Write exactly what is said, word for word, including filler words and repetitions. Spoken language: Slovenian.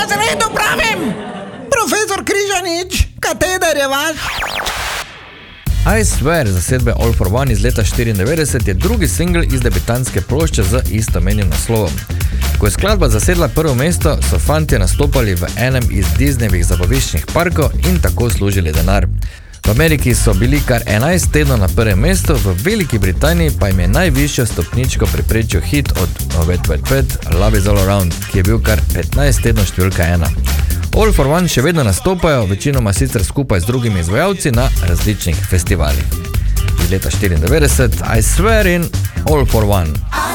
razredu pravim! Profesor Križanič, kateder je vaš? I Swear zasedbe All for One iz leta štiriindevetdeset je drugi singl iz debitanske plošče z istomenjim naslovom. Ko je skladba zasedla prvo mesto, so fantje nastopali v enem iz Disneyjevih zabaviščnih parkov in tako služili denar. V Ameriki so bili kar enajst tednov na prvem mestu, v Veliki Britaniji pa jim je najvišjo stopničko preprečil hit od Wet Wet Wet, Love Is All Around, ki je bil kar petnajst tednov številka ena. All for One še vedno nastopajo, večinoma sicer skupaj z drugimi izvajalci na različnih festivalih. Iz leta štiriindevetdeset I Swear in All for One.